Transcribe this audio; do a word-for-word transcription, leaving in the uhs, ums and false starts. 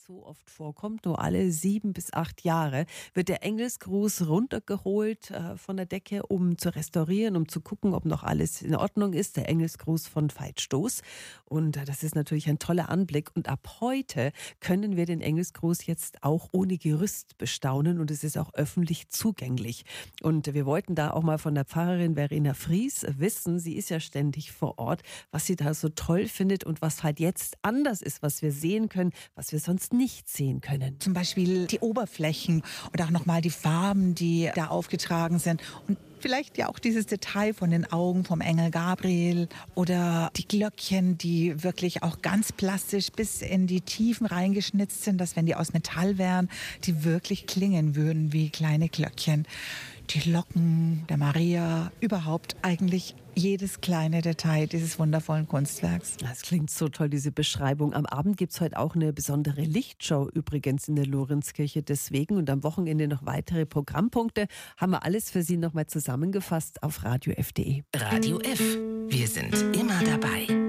so oft vorkommt, nur alle sieben bis acht Jahre, wird der Engelsgruß runtergeholt äh, von der Decke, um zu restaurieren, um zu gucken, ob noch alles in Ordnung ist. Der Engelsgruß von Veit Stoß. Und äh, das ist natürlich ein toller Anblick. Und ab heute können wir den Engelsgruß jetzt auch ohne Gerüst bestaunen und es ist auch öffentlich zugänglich. Und wir wollten da auch mal von der Pfarrerin Verena Fries wissen, sie ist ja ständig vor Ort, was sie da so toll findet und was halt jetzt anders ist, was wir sehen können, was wir sonst nicht sehen können. Zum Beispiel die Oberflächen oder auch nochmal die Farben, die da aufgetragen sind. Und vielleicht ja auch dieses Detail von den Augen vom Engel Gabriel oder die Glöckchen, die wirklich auch ganz plastisch bis in die Tiefen reingeschnitzt sind, dass wenn die aus Metall wären, die wirklich klingen würden wie kleine Glöckchen. Die Locken der Maria, überhaupt eigentlich jedes kleine Detail dieses wundervollen Kunstwerks. Das klingt so toll, diese Beschreibung. Am Abend gibt es heute auch eine besondere Lichtshow übrigens in der Lorenzkirche deswegen und am Wochenende noch weitere Programmpunkte. Haben wir alles für Sie nochmal zusammengefasst auf Radio F punkt de. Radio F. Wir sind immer dabei.